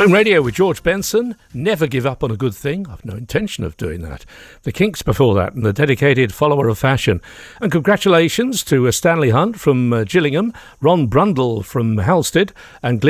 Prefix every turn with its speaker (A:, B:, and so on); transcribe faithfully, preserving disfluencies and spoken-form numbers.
A: Spoon Radio with George Benson. Never give up on a good thing. I've no intention of doing that. The Kinks before that, and the dedicated follower of fashion. And congratulations to uh, Stanley Hunt from uh, Gillingham, Ron Brundle from Halstead, and Glenn